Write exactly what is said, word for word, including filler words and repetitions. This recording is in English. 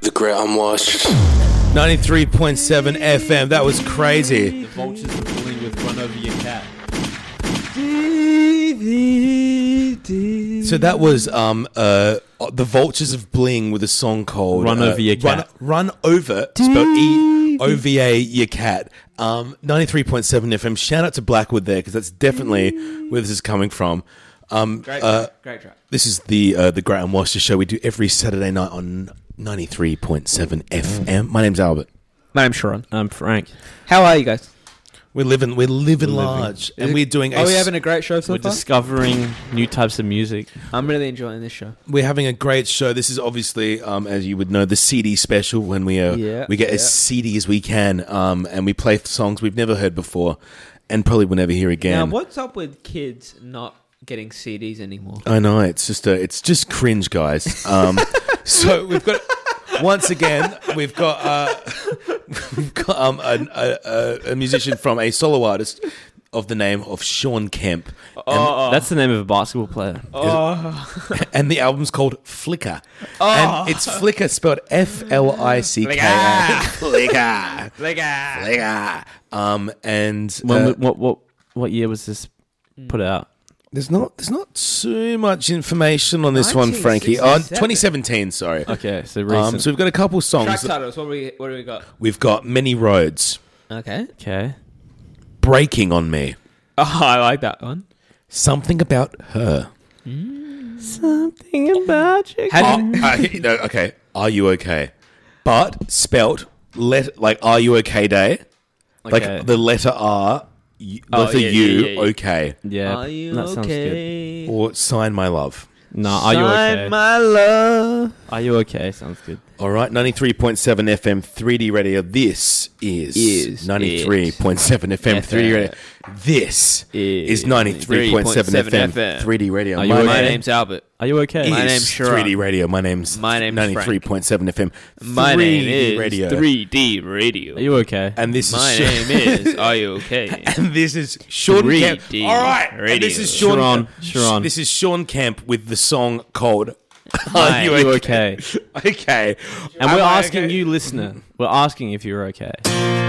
The Great Unwashed. ninety-three point seven F M. That was crazy. The vultures are pulling with Run Over Your Cat. So that was um uh the Vultures of Bling with a song called Run uh, Over Your Cat. Run, Run Over, spelled E O V A Your Cat. Um, ninety-three point seven F M. Shout out to Blackwood there because that's definitely where this is coming from. Um, Great uh, track. Great track. This is the uh, the Great Unwashed show we do every Saturday night on ninety-three point seven F M. My name's Albert. My name's Sharon. I'm Frank. How are you guys? We're living, we're living We're living. large, and we're doing. A Are we s- having a great show so We're far? discovering new types of music. I'm really enjoying this show. We're having a great show. This is obviously, um, as you would know, the C D special when we uh, Yeah, we get yeah. as seedy as we can, um, and we play songs we've never heard before, and probably will never hear Now, again. what's up with kids not getting C Ds anymore? I know it's just a, it's just cringe, guys. Um, so we've got once again we've got uh, we've got um, a, a, a musician from a solo artist of the name of Sean Kemp. And, That's the name of a basketball player. and the album's called Flicker. And it's Flicker spelled F L I C K A. Flicker. Flicker. Flicker. Um, and When, uh, what what what year was this put out? there's not there's not too much information on this one, Frankie. Oh, nineteen sixty-seven. twenty seventeen, sorry. Okay, so recent. Um, so we've got a couple songs. Track titles. What do we? What do we got? We've got Many Roads, Okay. okay. Breaking on Me, Oh, I like that one. Something About Her. Something about you. How Oh, did, uh, no, okay. Are You Okay? But spelt let like Are You Okay Day? Okay. Like the letter R, y- Oh, letter yeah, U, yeah, yeah, yeah. okay. Yeah, Are you that sounds good. okay? Or Sign My Love. No, are you Sign okay? my love. Are you okay? Sounds good. All right, ninety-three point seven F M three D radio. This is, Is ninety-three point seven F M three D radio. This is ninety-three point seven F M three D radio. Are you My okay? My name name's Albert. Are you okay? My is name's Sharon. three D radio. My name's My name's ninety-three point seven F M My three name D is radio. three D Radio. Are you okay? And this My is name is Are You Okay? and this is Sean three Kemp. D All right, and radio. this is Sean. Sharon, Sharon. This is Sean Kemp with the song called Are You Are you okay? Okay. And Am we're I asking okay? you, listener. We're asking if you're okay.